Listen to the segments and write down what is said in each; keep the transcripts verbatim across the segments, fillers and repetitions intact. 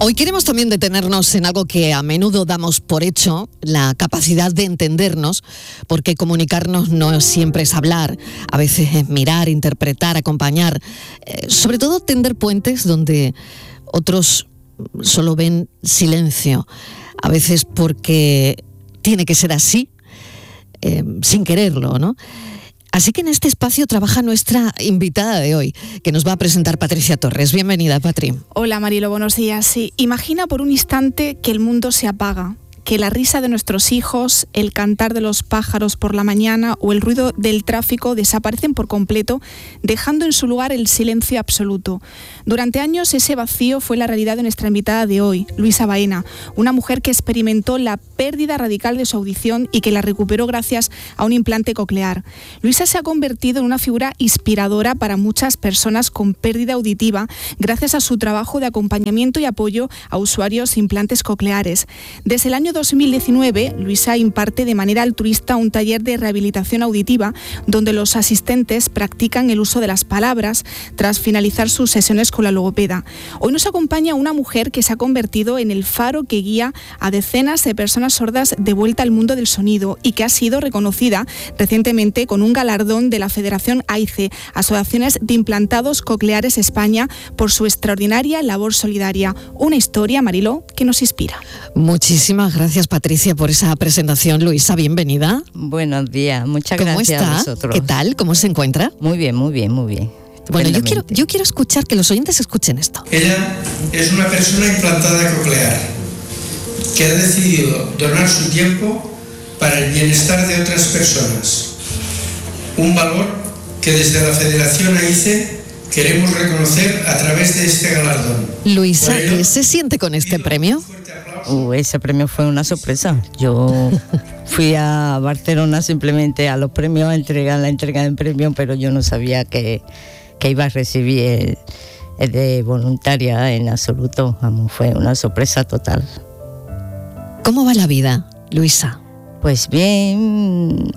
Hoy queremos también detenernos en algo que a menudo damos por hecho, la capacidad de entendernos, porque comunicarnos no siempre es hablar, a veces es mirar, interpretar, acompañar, eh, sobre todo tender puentes donde otros solo ven silencio, a veces porque tiene que ser así, eh, sin quererlo, ¿no? Así que en este espacio trabaja nuestra invitada de hoy, que nos va a presentar Patricia Torres. Bienvenida, Patri. Hola, Marilo, buenos días. Sí, imagina por un instante que el mundo se apaga, que la risa de nuestros hijos, el cantar de los pájaros por la mañana o el ruido del tráfico desaparecen por completo, dejando en su lugar el silencio absoluto. Durante años ese vacío fue la realidad de nuestra invitada de hoy, Luisa Baena, una mujer que experimentó la pérdida radical de su audición y que la recuperó gracias a un implante coclear. Luisa se ha convertido en una figura inspiradora para muchas personas con pérdida auditiva gracias a su trabajo de acompañamiento y apoyo a usuarios de implantes cocleares. Desde el año dos mil diecinueve, Luisa imparte de manera altruista un taller de rehabilitación auditiva donde los asistentes practican el uso de las palabras tras finalizar sus sesiones con la logopeda. Hoy nos acompaña una mujer que se ha convertido en el faro que guía a decenas de personas sordas de vuelta al mundo del sonido y que ha sido reconocida recientemente con un galardón de la Federación AICE, Asociaciones de Implantados Cocleares España, por su extraordinaria labor solidaria. Una historia, Mariló, que nos inspira. Muchísimas gracias. Gracias, Patricia, por esa presentación. Luisa, bienvenida. Buenos días, muchas ¿Cómo gracias está? a vosotros. ¿Qué tal? ¿Cómo se encuentra? Muy bien, muy bien, muy bien. Bueno, yo quiero, yo quiero escuchar, que los oyentes escuchen esto. Ella es una persona implantada coclear que ha decidido donar su tiempo para el bienestar de otras personas. Un valor que desde la Federación AICE queremos reconocer a través de este galardón. Luisa, ¿qué se siente con este premio? Uh, ese premio fue una sorpresa. Yo fui a Barcelona simplemente a los premios, a entregar la entrega de premio, pero yo no sabía que, que iba a recibir el, el de voluntaria en absoluto. Vamos, fue una sorpresa total. ¿Cómo va la vida, Luisa? Pues bien,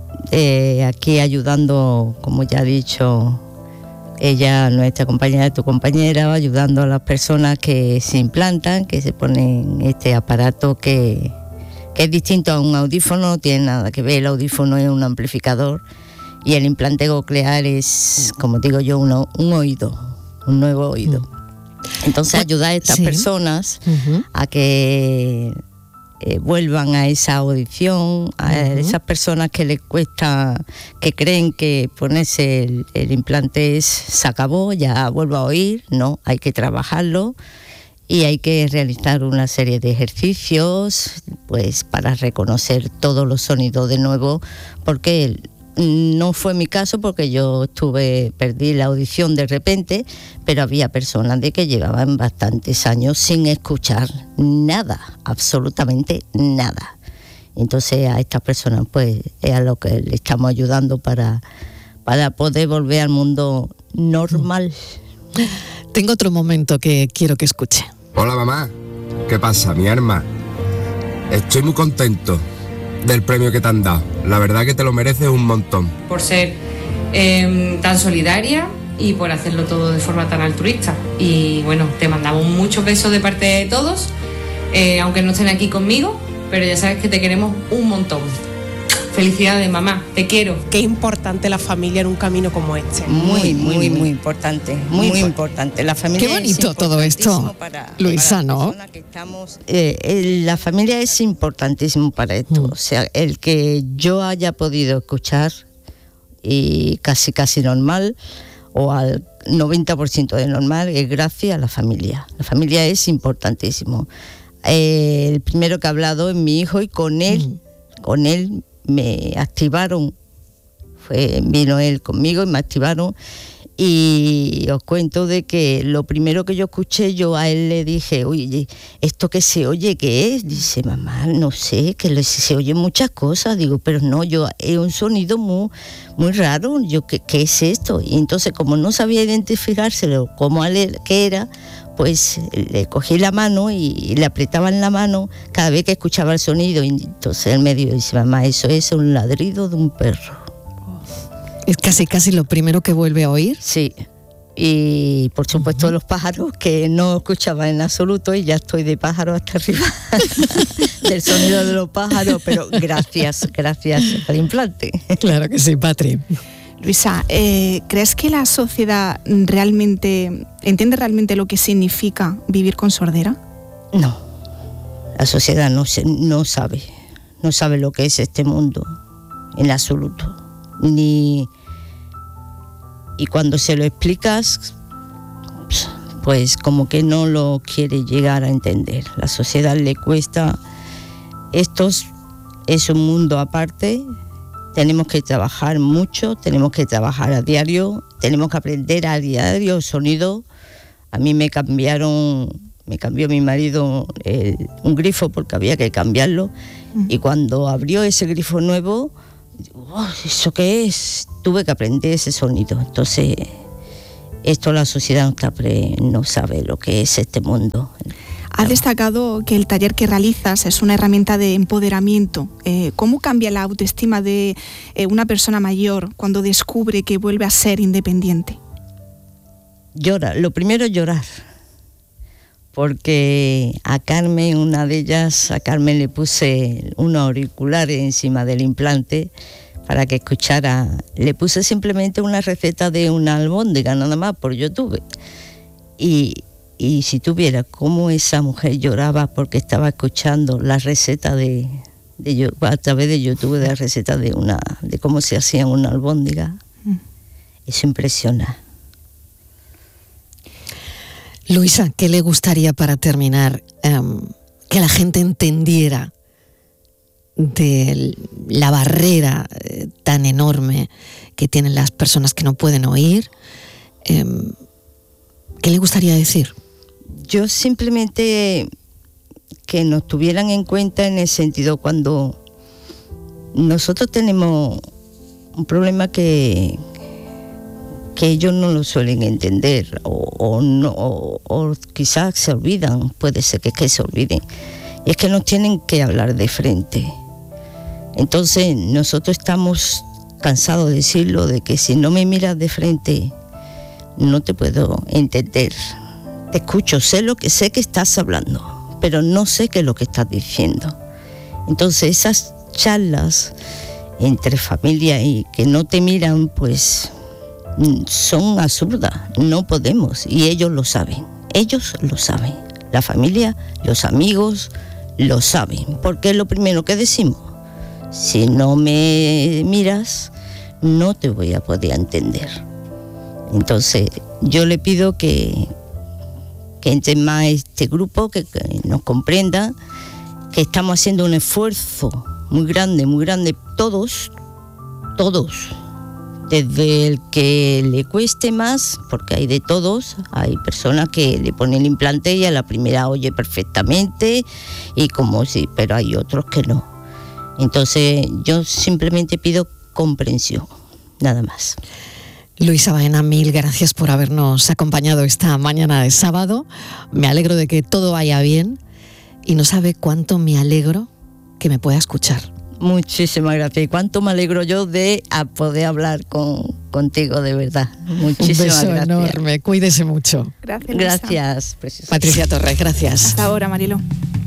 eh, aquí ayudando, como ya he dicho, ella, nuestra compañera, tu compañera, ayudando a las personas que se implantan, que se ponen este aparato que, que es distinto a un audífono, no tiene nada que ver. El audífono es un amplificador y el implante coclear es, como digo yo, uno, un oído, un nuevo oído. Entonces ayudar a estas sí. personas uh-huh. a que eh, vuelvan a esa audición, a uh-huh. esas personas que les cuesta, que creen que ponerse el, el implante es, se acabó, ya vuelvo a oír. No, hay que trabajarlo y hay que realizar una serie de ejercicios pues para reconocer todos los sonidos de nuevo, porque el, no fue mi caso, porque yo estuve, perdí la audición de repente, pero había personas de que llevaban bastantes años sin escuchar nada, absolutamente nada. Entonces a estas personas pues es a lo que le estamos ayudando para, para poder volver al mundo normal. Tengo otro momento que quiero que escuche. Hola, mamá. ¿Qué pasa, mi arma? Estoy muy contento del premio que te han dado. La verdad que te lo mereces un montón. Por ser eh, tan solidaria y por hacerlo todo de forma tan altruista. Y bueno, te mandamos muchos besos de parte de todos, eh, aunque no estén aquí conmigo, pero ya sabes que te queremos un montón. Felicidades, mamá, te quiero. Qué importante la familia en un camino como este. Muy, muy, muy, muy importante, muy, muy importante. La familia. Qué bonito es todo esto, para, Luisa, para ¿no? Que estamos, eh, el, la familia es importantísimo para esto. Mm. O sea, el que yo haya podido escuchar y casi, casi normal, o al noventa por ciento de normal, es gracias a la familia. La familia es importantísimo. Eh, el primero que ha hablado es mi hijo y con él, mm. con él me activaron, fue, vino él conmigo y me activaron, y os cuento de que lo primero que yo escuché, yo a él le dije, oye, ¿esto que se oye qué es? Dice, mamá, no sé, que se oyen muchas cosas. Digo, pero no, yo es un sonido muy, muy raro, yo, ¿qué, qué es esto? Y entonces, como no sabía identificárselo, como él, qué era, pues le cogí la mano y le apretaba en la mano cada vez que escuchaba el sonido. Y entonces él me dice, mamá, eso es un ladrido de un perro. ¿Es casi casi lo primero que vuelve a oír? Sí, Y por supuesto los pájaros, que no escuchaba en absoluto, y ya estoy de pájaro hasta arriba del sonido de los pájaros, pero gracias, gracias al implante. Claro que sí, Patri. Luisa, eh, ¿crees que la sociedad realmente entiende realmente lo que significa vivir con sordera? No, la sociedad no, se, no sabe, no sabe lo que es este mundo en absoluto, ni... Y cuando se lo explicas, pues como que no lo quiere llegar a entender. La sociedad le cuesta. Esto es un mundo aparte. Tenemos que trabajar mucho, tenemos que trabajar a diario, tenemos que aprender a diario sonido. A mí me cambiaron, me cambió mi marido el, un grifo porque había que cambiarlo. Uh-huh. Y cuando abrió ese grifo nuevo, oh, ¿eso qué es? Tuve que aprender ese sonido. Entonces, esto la sociedad no sabe lo que es este mundo. Has destacado que el taller que realizas es una herramienta de empoderamiento. Eh, ¿Cómo cambia la autoestima de eh, una persona mayor cuando descubre que vuelve a ser independiente? Llora. Lo primero es llorar. Porque a Carmen, una de ellas, a Carmen le puse unos auriculares encima del implante para que escuchara. Le puse simplemente una receta de una albóndiga, nada más, por YouTube. Y, y si tuviera cómo esa mujer lloraba porque estaba escuchando la receta de, de a través de YouTube, de la receta de una, de cómo se hacía una albóndiga, mm. Eso impresiona. Luisa, ¿qué le gustaría para terminar um, que la gente entendiera de la barrera eh, tan enorme que tienen las personas que no pueden oír? Eh, ¿Qué le gustaría decir? Yo simplemente que nos tuvieran en cuenta en el sentido cuando nosotros tenemos un problema que, que ellos no lo suelen entender o, o, no, o, o quizás se olvidan, puede ser que, que se olviden, y es que nos tienen que hablar de frente. Entonces nosotros estamos cansados de decirlo, de que si no me miras de frente no te puedo entender. Te escucho, sé lo que sé que estás hablando, pero no sé qué es lo que estás diciendo. Entonces esas charlas entre familia y que no te miran, pues son absurdas, no podemos, y ellos lo saben, ellos lo saben, la familia, los amigos lo saben, porque es lo primero que decimos. Si no me miras, no te voy a poder entender. Entonces, yo le pido que, que entre más este grupo, que, que nos comprenda, que estamos haciendo un esfuerzo muy grande, muy grande, todos, todos, desde el que le cueste más, porque hay de todos, hay personas que le ponen el implante y a la primera oye perfectamente, y como si, pero hay otros que no. Entonces yo simplemente pido comprensión, nada más. Luisa Baena, mil gracias por habernos acompañado esta mañana de sábado. Me alegro de que todo vaya bien y no sabe cuánto me alegro que me pueda escuchar. Muchísimas gracias. Y cuánto me alegro yo de a poder hablar con, contigo, de verdad. Muchísimas Un beso gracias. enorme, cuídese mucho. Gracias, Luisa. Gracias. Patricia Torres, gracias. Hasta ahora, Marilo.